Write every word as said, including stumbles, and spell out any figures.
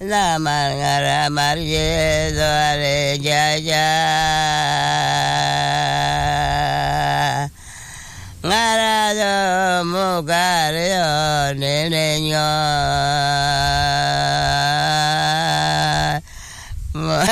na mangara marye dole jaja ngara do mugare o nene nyo